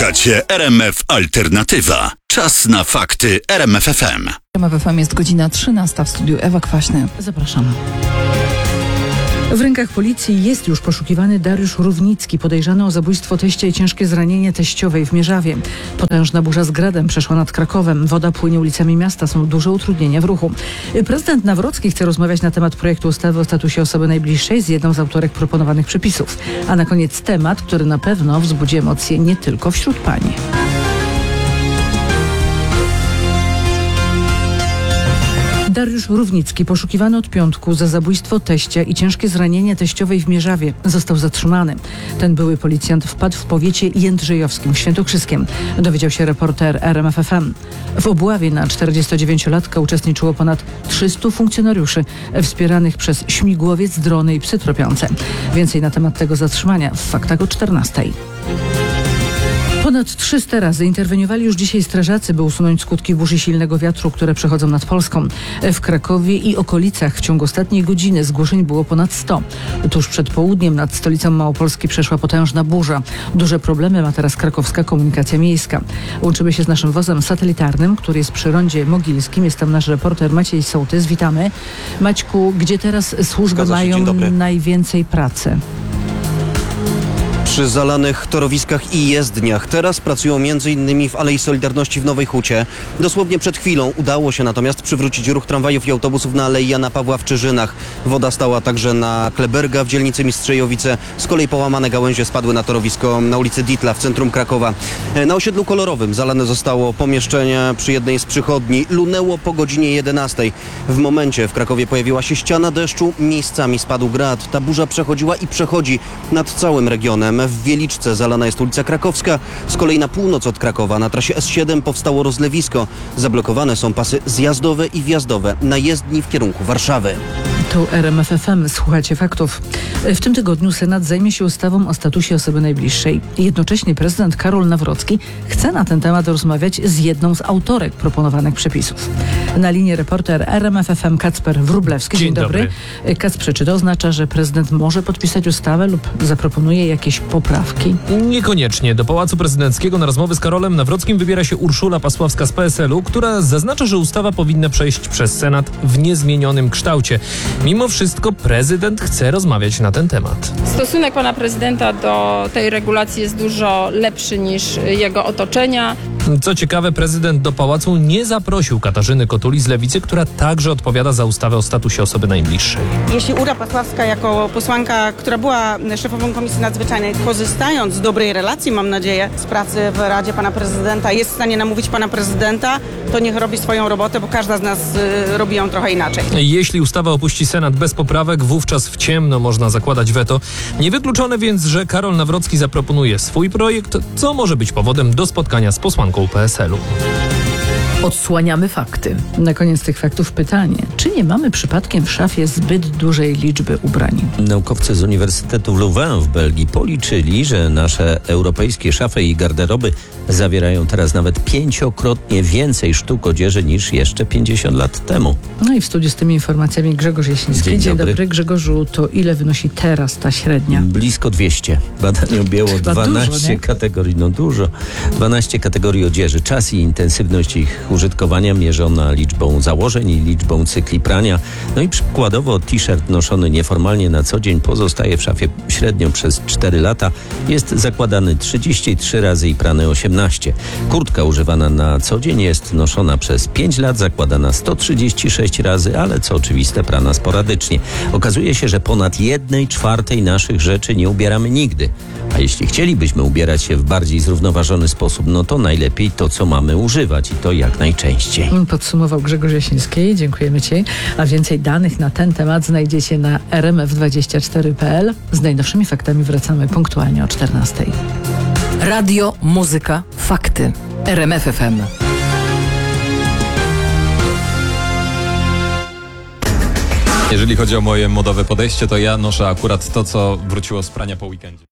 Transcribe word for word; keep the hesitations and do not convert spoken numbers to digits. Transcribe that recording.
Słuchacie R M F Alternatywa. Czas na fakty R M F F M. R M F F M jest godzina trzynasta, w studiu Ewa Kwaśny. Zapraszamy. W rękach policji jest już poszukiwany Dariusz Równicki, podejrzany o zabójstwo teścia i ciężkie zranienie teściowej w Mierzawie. Potężna burza z gradem przeszła nad Krakowem. Woda płynie ulicami miasta, są duże utrudnienia w ruchu. Prezydent Nawrocki chce rozmawiać na temat projektu ustawy o statusie osoby najbliższej z jedną z autorek proponowanych przepisów. A na koniec temat, który na pewno wzbudzi emocje nie tylko wśród pań. Dariusz Równicki, poszukiwany od piątku za zabójstwo teścia i ciężkie zranienie teściowej w Mierzawie, został zatrzymany. Ten były policjant wpadł w powiecie jędrzejowskim, świętokrzyskiem, dowiedział się reporter R M F F M. W obławie na czterdziestodziewięciolatka uczestniczyło ponad trzystu funkcjonariuszy wspieranych przez śmigłowiec, drony i psy tropiące. Więcej na temat tego zatrzymania w faktach o czternastej. Ponad trzysta razy interweniowali już dzisiaj strażacy, by usunąć skutki burzy silnego wiatru, które przechodzą nad Polską. W Krakowie i okolicach w ciągu ostatniej godziny zgłoszeń było ponad sto. Tuż przed południem nad stolicą Małopolski przeszła potężna burza. Duże problemy ma teraz krakowska komunikacja miejska. Łączymy się z naszym wozem satelitarnym, który jest przy rondzie Mogilskim. Jest tam nasz reporter Maciej Sołtys. Witamy. Maćku, gdzie teraz służby mają najwięcej pracy? Przy zalanych torowiskach i jezdniach. Teraz pracują m.in. w Alei Solidarności w Nowej Hucie. Dosłownie przed chwilą udało się natomiast przywrócić ruch tramwajów i autobusów na Alei Jana Pawła w Czyżynach. Woda stała także na Kleberga w dzielnicy Mistrzejowice. Z kolei połamane gałęzie spadły na torowisko na ulicy Ditla w centrum Krakowa. Na osiedlu Kolorowym zalane zostało pomieszczenie przy jednej z przychodni. Lunęło po godzinie jedenastej. W momencie w Krakowie pojawiła się ściana deszczu, miejscami spadł grad. Ta burza przechodziła i przechodzi nad całym regionem. W Wieliczce zalana jest ulica Krakowska. Z kolei na północ od Krakowa na trasie S siedem powstało rozlewisko. Zablokowane są pasy zjazdowe i wjazdowe na jezdni w kierunku Warszawy. Tu R M F F M, słuchacie faktów. W tym tygodniu Senat zajmie się ustawą o statusie osoby najbliższej. Jednocześnie prezydent Karol Nawrocki chce na ten temat rozmawiać z jedną z autorek proponowanych przepisów. Na linii reporter R M F F M Kacper Wróblewski. Dzień, Dzień dobry. dobry. Kacprze, czy to oznacza, że prezydent może podpisać ustawę lub zaproponuje jakieś poprawki? Niekoniecznie. Do Pałacu Prezydenckiego na rozmowy z Karolem Nawrockim wybiera się Urszula Pasławska z P S L u, która zaznacza, że ustawa powinna przejść przez Senat w niezmienionym kształcie. Mimo wszystko prezydent chce rozmawiać na ten temat. Stosunek pana prezydenta do tej regulacji jest dużo lepszy niż jego otoczenia. Co ciekawe, prezydent do pałacu nie zaprosił Katarzyny Kotuli z Lewicy, która także odpowiada za ustawę o statusie osoby najbliższej. Jeśli Ura Pasławska jako posłanka, która była szefową Komisji Nadzwyczajnej, korzystając z dobrej relacji, mam nadzieję, z pracy w Radzie pana prezydenta, jest w stanie namówić pana prezydenta, to niech robi swoją robotę, bo każda z nas y, robi ją trochę inaczej. Jeśli ustawa opuści Senat bez poprawek, wówczas w ciemno można zakładać weto. Niewykluczone więc, że Karol Nawrocki zaproponuje swój projekt, co może być powodem do spotkania z posłanką P S L u. Odsłaniamy fakty. Na koniec tych faktów pytanie. Czy nie mamy przypadkiem w szafie zbyt dużej liczby ubrań? Naukowcy z Uniwersytetu w Louvain w Belgii policzyli, że nasze europejskie szafy i garderoby zawierają teraz nawet pięciokrotnie więcej sztuk odzieży niż jeszcze pięćdziesiąt lat temu. No i w studiu z tymi informacjami Grzegorz Jasiński. Dzień, Dzień dobry. dobry. Grzegorzu, to ile wynosi teraz ta średnia? Blisko dwieście. Badanie objęło dwanaście dużo, kategorii. No dużo. dwanaście kategorii odzieży. Czas i intensywność ich użytkowania mierzona liczbą założeń i liczbą cykli prania. No i przykładowo t-shirt noszony nieformalnie na co dzień pozostaje w szafie średnio przez cztery lata. Jest zakładany trzydzieści trzy razy i prany osiemnaście. Kurtka używana na co dzień jest noszona przez pięć lat, zakładana sto trzydzieści sześć razy, ale co oczywiste prana sporadycznie. Okazuje się, że ponad jednej czwartej naszych rzeczy nie ubieramy nigdy. A jeśli chcielibyśmy ubierać się w bardziej zrównoważony sposób, no to najlepiej to, co mamy używać i to jak najczęściej. Podsumował Grzegorz Jasiński. Dziękujemy Ci. A więcej danych na ten temat znajdziecie na r m f dwadzieścia cztery kropka p l. Z najnowszymi faktami wracamy punktualnie o czternastej. Radio, muzyka, fakty. R M F F M. Jeżeli chodzi o moje modowe podejście, to ja noszę akurat to, co wróciło z prania po weekendzie.